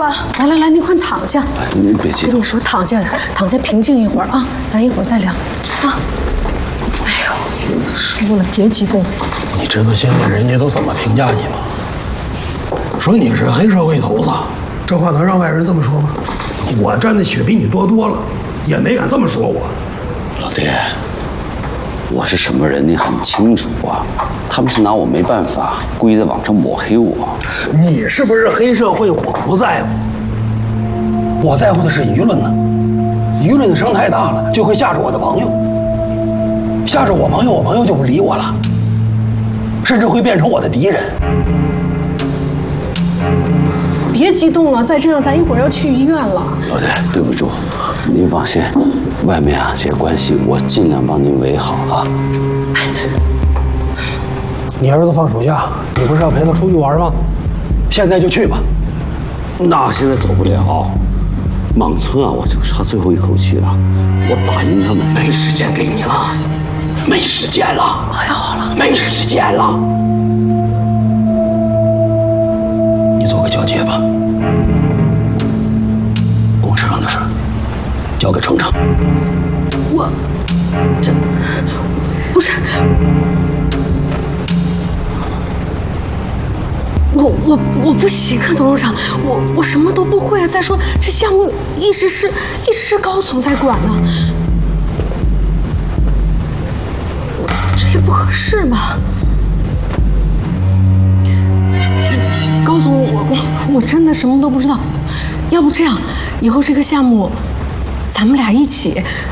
来来，你快躺下。 您别激动。 跟你说，躺下平静一会儿啊，咱一会儿再聊啊。哎呦，输了别激动。 你知道现在人家都怎么评价你吗？说你是黑社会头子，这话能让外人这么说吗？我沾的血比你多多了，也没敢这么说我。 老爹，我是什么人你很清楚啊，他们是拿我没办法，故意在网上抹黑我。 你是不是黑社会？我不在乎，我在乎的是舆论呢。舆论的声太大了，就会吓着我的朋友，吓着我朋友，我朋友就不理我了，甚至会变成我的敌人。 别激动了，再这样咱一会儿要去医院了。 老爹，对不住，您放心，外面啊这些关系我尽量帮您维好啊。 你儿子放暑假，你不是要陪他出去玩吗？现在就去吧。 那现在走不了，莽村啊，我就差最后一口气了，我打赢他们。 没时间给你了，没时间了。 哎呀，好了， 没时间了。你做个交接吧，公事上的事交给程程。 这不是我不行啊，董事长，我什么都不会啊。再说这项目一直是高总在管呢，这也不合适吧？高总，我真的什么都不知道。要不这样，以后这个项目咱们俩一起